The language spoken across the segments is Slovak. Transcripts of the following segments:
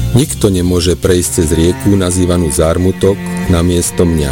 Nikto nemôže prejsť cez rieku nazývanú Zármutok namiesto mňa.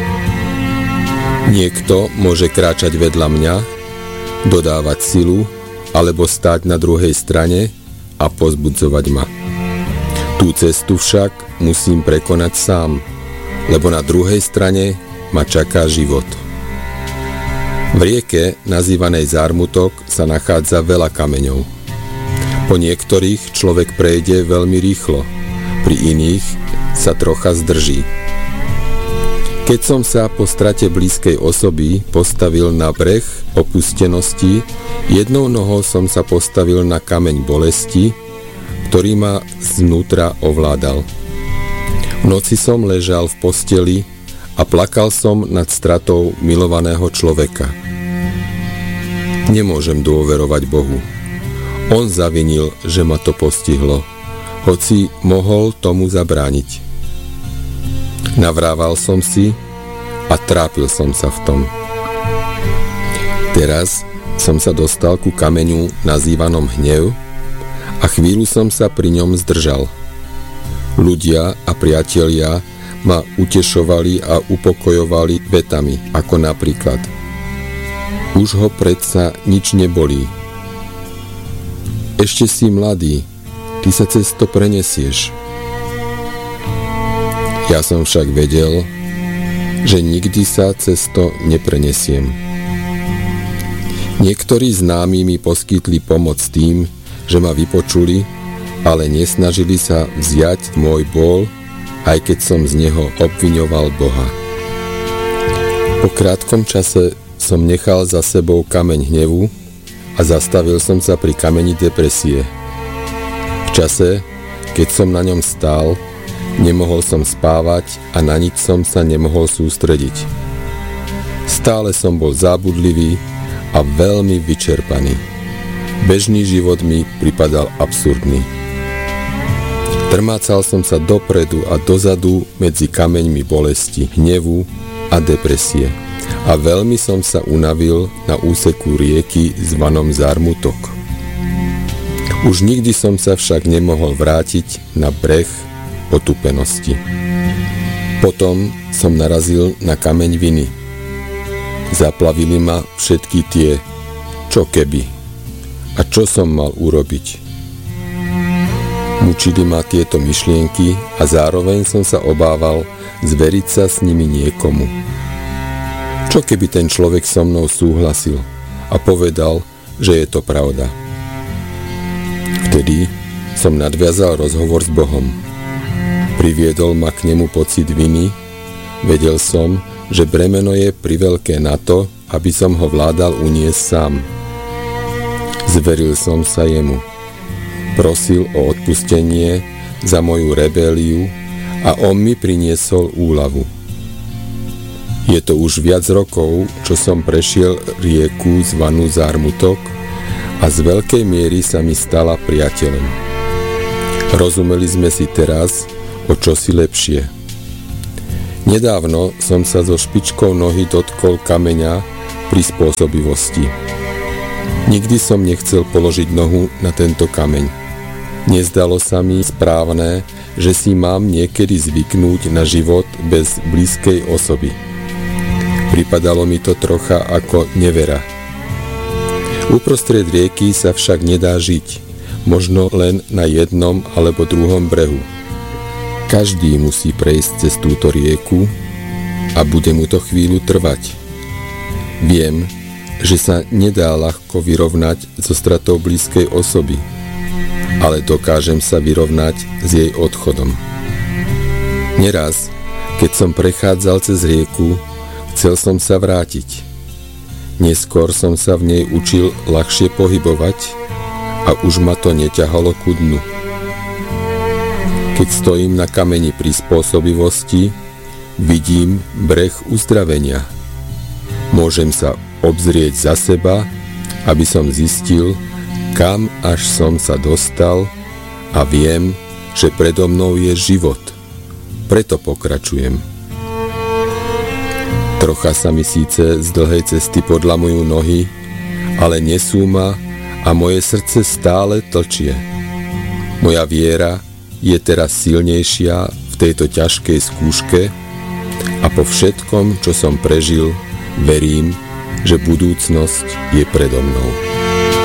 Niekto môže kráčať vedľa mňa, dodávať silu, alebo stáť na druhej strane a pozbudzovať ma. Tú cestu však musím prekonať sám, lebo na druhej strane ma čaká život. V rieke, nazývanej Zármutok, sa nachádza veľa kameňov. Po niektorých človek prejde veľmi rýchlo, pri iných sa trocha zdrží. Keď som sa po strate blízkej osoby postavil na breh opustenosti, jednou nohou som sa postavil na kameň bolesti, ktorý ma znútra ovládal. V noci som ležal v posteli a plakal som nad stratou milovaného človeka. Nemôžem dôverovať Bohu. On zavinil, že ma to postihlo, hoci mohol tomu zabrániť. Navrával som si a trápil som sa v tom. Teraz som sa dostal ku kameňu nazývanom hnev a chvíľu som sa pri ňom zdržal. Ľudia a priatelia ma utešovali a upokojovali vetami, ako napríklad: už ho predsa nič nebolí. Ešte si mladý, ty sa cez to prenesieš. Ja som však vedel, že nikdy sa cez to neprenesiem. Niektorí známi mi poskytli pomoc tým, že ma vypočuli, ale nesnažili sa vziať môj bôl, aj keď som z neho obviňoval Boha. Po krátkom čase som nechal za sebou kameň hnevu a zastavil som sa pri kameni depresie. V čase, keď som na ňom stál, nemohol som spávať a na nič som sa nemohol sústrediť. Stále som bol zábudlivý a veľmi vyčerpaný. Bežný život mi pripadal absurdný. Trmácal som sa dopredu a dozadu medzi kameňmi bolesti, hnevu a depresie. A veľmi som sa unavil na úseku rieky zvanom Zármutok. Už nikdy som sa však nemohol vrátiť na breh otupenosti. Potom som narazil na kameň viny. Zaplavili ma všetky tie čo keby a čo som mal urobiť. Mučili ma tieto myšlienky a zároveň som sa obával zveriť sa s nimi niekomu. Čo keby ten človek so mnou súhlasil a povedal, že je to pravda. Vtedy som nadviazal rozhovor s Bohom. Priviedol ma k nemu pocit viny, vedel som, že bremeno je priveľké na to, aby som ho vládal uniesť sám. Zveril som sa jemu. Prosil o odpustenie za moju rebéliu a on mi priniesol úľavu. Je to už viac rokov, čo som prešiel rieku zvanú Zármutok a z veľkej miery sa mi stala priateľom. Rozumeli sme si teraz o čosi lepšie. Nedávno som sa so špičkou nohy dotkol kameňa prispôsobivosti. Nikdy som nechcel položiť nohu na tento kameň. Nezdalo sa mi správne, že si mám niekedy zvyknúť na život bez blízkej osoby. Pripadalo mi to trocha ako nevera. Uprostred rieky sa však nedá žiť, možno len na jednom alebo druhom brehu. Každý musí prejsť cez túto rieku a bude mu to chvíľu trvať. Viem, že sa nedá ľahko vyrovnať so stratou blízkej osoby, ale dokážem sa vyrovnať s jej odchodom. Neraz, keď som prechádzal cez rieku, chcel som sa vrátiť. Neskôr som sa v nej učil ľahšie pohybovať a už ma to neťahalo ku dnu. Keď stojím na kameni prispôsobivosti, vidím breh uzdravenia. Môžem sa obzrieť za seba, aby som zistil, kam až som sa dostal a viem, že predo mnou je život. Preto pokračujem. Trocha sa mi síce z dlhej cesty podľamujú nohy, ale nesú ma a moje srdce stále tlčie. Moja viera je teraz silnejšia v tejto ťažkej skúške a po všetkom, čo som prežil, verím, že budúcnosť je predo mnou.